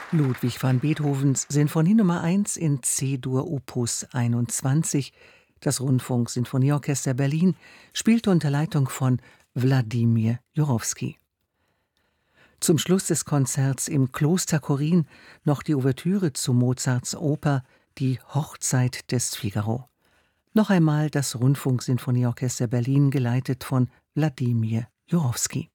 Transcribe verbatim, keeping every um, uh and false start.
Ludwig van Beethovens Sinfonie Nummer eins in C-Dur Opus einundzwanzig. Das Rundfunk-Sinfonieorchester Berlin spielte unter Leitung von Wladimir Jurowski. Zum Schluss des Konzerts im Kloster Korin noch die Ouvertüre zu Mozarts Oper Die Hochzeit des Figaro. Noch einmal das Rundfunk-Sinfonieorchester Berlin, geleitet von Wladimir Jurowski.